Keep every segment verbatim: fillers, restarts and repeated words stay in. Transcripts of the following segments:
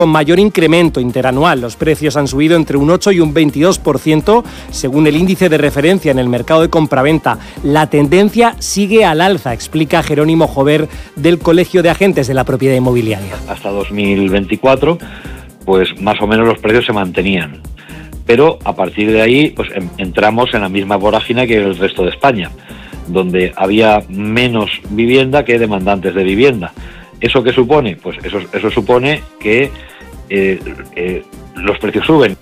con mayor incremento interanual. Los precios han subido entre un ocho y un veintidós por ciento según el índice de referencia en el mercado de compraventa. La tendencia sigue al alza, explica Jerónimo Jover del Colegio de Agentes de la Propiedad Inmobiliaria. Hasta dos mil veinticuatro, pues más o menos los precios se mantenían. Pero a partir de ahí pues entramos en la misma vorágine que el resto de España, donde había menos vivienda que demandantes de vivienda. ¿Eso qué supone? Pues eso, eso supone que eh, eh, los precios suben.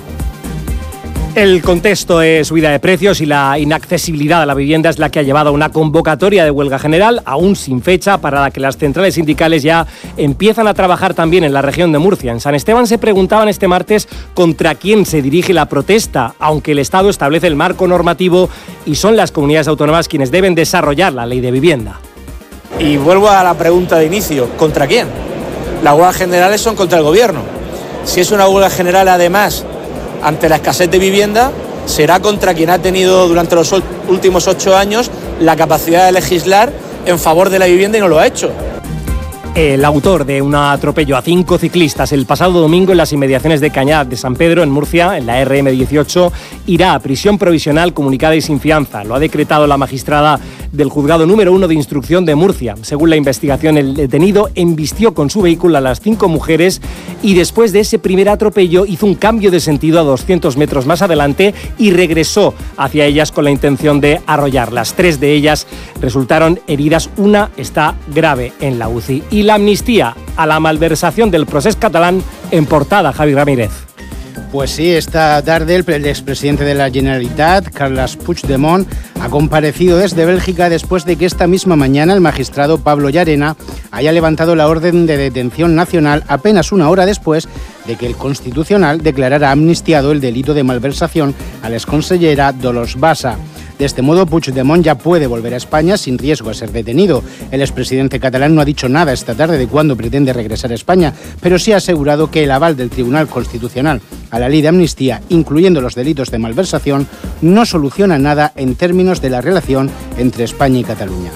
El contexto de subida de precios y la inaccesibilidad a la vivienda es la que ha llevado a una convocatoria de huelga general, aún sin fecha, para la que las centrales sindicales ya empiezan a trabajar también en la región de Murcia. En San Esteban se preguntaban este martes contra quién se dirige la protesta, aunque el Estado establece el marco normativo y son las comunidades autónomas quienes deben desarrollar la ley de vivienda. Y vuelvo a la pregunta de inicio, ¿contra quién? Las huelgas generales son contra el gobierno. Si es una huelga general, además, ante la escasez de vivienda, será contra quien ha tenido durante los últimos ocho años la capacidad de legislar en favor de la vivienda y no lo ha hecho. El autor de un atropello a cinco ciclistas el pasado domingo en las inmediaciones de Cañar de San Pedro, en Murcia, en la R M dieciocho, irá a prisión provisional comunicada y sin fianza. Lo ha decretado la magistrada del juzgado número uno de instrucción de Murcia. Según la investigación, el detenido embistió con su vehículo a las cinco mujeres y después de ese primer atropello hizo un cambio de sentido a doscientos metros más adelante y regresó hacia ellas con la intención de arrollarlas. Tres de ellas resultaron heridas, una está grave en la U C I. Y la amnistía a la malversación del procés catalán en portada, Javi Ramírez. Pues sí, esta tarde el expresidente de la Generalitat, Carles Puigdemont, ha comparecido desde Bélgica después de que esta misma mañana el magistrado Pablo Llarena haya levantado la orden de detención nacional apenas una hora después de que el Constitucional declarara amnistiado el delito de malversación a la exconsellera Dolors Bassa. De este modo, Puigdemont ya puede volver a España sin riesgo a ser detenido. El expresidente catalán no ha dicho nada esta tarde de cuándo pretende regresar a España, pero sí ha asegurado que el aval del Tribunal Constitucional a la ley de amnistía, incluyendo los delitos de malversación, no soluciona nada en términos de la relación entre España y Cataluña.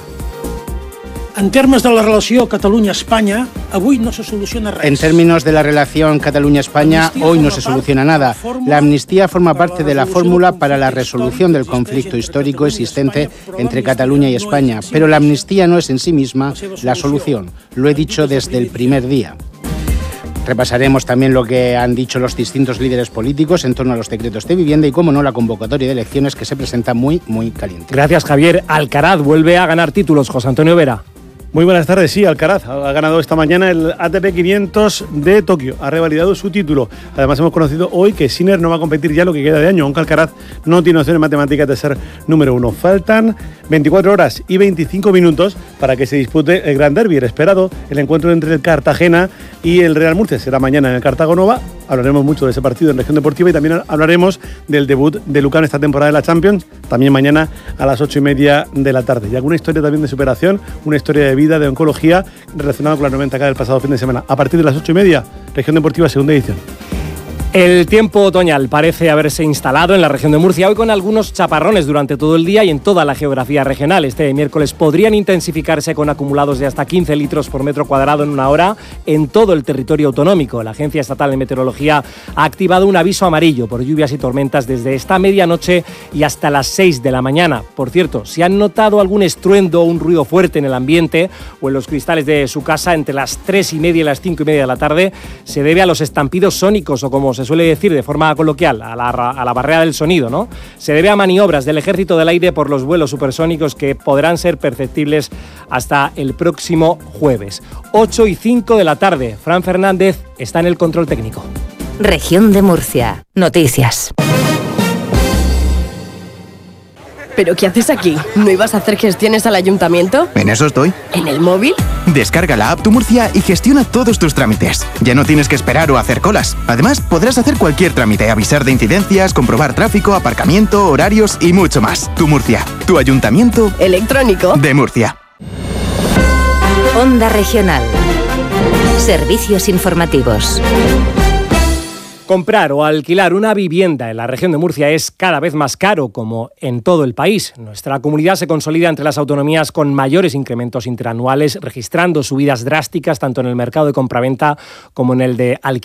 En términos de la relación Catalunya-Espanya, avui no se soluciona res. En términos de la relación Cataluña-España, hoy no se soluciona nada. La amnistía forma parte de la fórmula para la resolución del conflicto histórico existente entre Cataluña y España, pero la amnistía no es en sí misma la solución. Lo he dicho desde el primer día. Repasaremos también lo que han dicho los distintos líderes políticos en torno a los decretos de vivienda y, como no, la convocatoria de elecciones que se presenta muy, muy caliente. Gracias, Javier. Alcaraz vuelve a ganar títulos. José Antonio Vera. Muy buenas tardes. Sí, Alcaraz ha ganado esta mañana el A T P quinientos de Tokio. Ha revalidado su título. Además, hemos conocido hoy que Sinner no va a competir ya lo que queda de año, aunque Alcaraz no tiene opciones matemáticas de ser número uno. Faltan veinticuatro horas y veinticinco minutos para que se dispute el Gran Derby. El esperado, el encuentro entre el Cartagena y el Real Murcia, será mañana en el Cartago Nova. Hablaremos mucho de ese partido en Región Deportiva y también hablaremos del debut de Lucano esta temporada de la Champions, también mañana a las ocho y media de la tarde. Y alguna historia también de superación, una historia de vida, de oncología, relacionada con la noventa K del pasado fin de semana. A partir de las ocho y media, Región Deportiva, segunda edición. El tiempo otoñal parece haberse instalado en la región de Murcia, hoy con algunos chaparrones durante todo el día y en toda la geografía regional. Este miércoles podrían intensificarse con acumulados de hasta quince litros por metro cuadrado en una hora en todo el territorio autonómico. La Agencia Estatal de Meteorología ha activado un aviso amarillo por lluvias y tormentas desde esta medianoche y hasta las seis de la mañana. Por cierto, si han notado algún estruendo o un ruido fuerte en el ambiente o en los cristales de su casa entre las tres y media y las cinco y media de la tarde, se debe a los estampidos sónicos, o como se suele decir de forma coloquial, a la, a la barrera del sonido, ¿no? Se debe a maniobras del Ejército del Aire por los vuelos supersónicos que podrán ser perceptibles hasta el próximo jueves. ocho y cinco de la tarde. Fran Fernández está en el control técnico. Región de Murcia. Noticias. ¿Pero qué haces aquí? ¿No ibas a hacer gestiones al ayuntamiento? En eso estoy. ¿En el móvil? Descarga la app Tu Murcia y gestiona todos tus trámites. Ya no tienes que esperar o hacer colas. Además, podrás hacer cualquier trámite, avisar de incidencias, comprobar tráfico, aparcamiento, horarios y mucho más. Tu Murcia, tu ayuntamiento electrónico de Murcia. Onda Regional. Servicios informativos. Comprar o alquilar una vivienda en la región de Murcia es cada vez más caro, como en todo el país. Nuestra comunidad se consolida entre las autonomías con mayores incrementos interanuales, registrando subidas drásticas tanto en el mercado de compraventa como en el de alquiler.